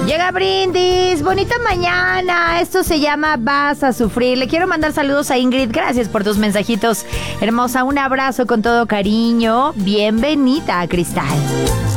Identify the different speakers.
Speaker 1: Llega Brindis, bonita mañana. Esto se llama Vas a Sufrir. Le quiero mandar saludos a Ingrid. Gracias por tus mensajitos. Hermosa, un abrazo con todo cariño. Bienvenida a Cristal.